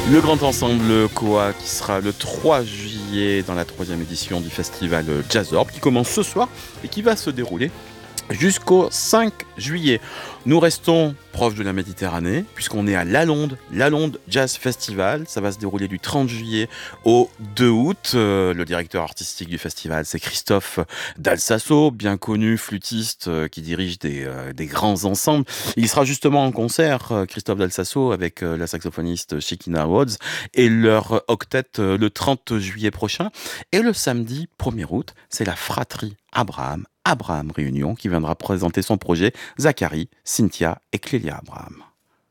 Le grand ensemble Koa qui sera le 3 juillet dans la 3e édition du festival Jazzorb qui commence ce soir et qui va se dérouler jusqu'au 5 juillet. Nous restons proches de la Méditerranée puisqu'on est à Lalonde Jazz Festival. Ça va se dérouler du 30 juillet au 2 août. Le directeur artistique du festival, c'est Christophe Dalsasso, bien connu flûtiste qui dirige des grands ensembles. Il sera justement en concert, Christophe Dalsasso, avec la saxophoniste Shekina Rhodes et leur octet le 30 juillet prochain. Et le samedi 1er août, c'est la fratrie Abraham Réunion qui viendra présenter son projet, Zachary, Cynthia et Clélia Abraham.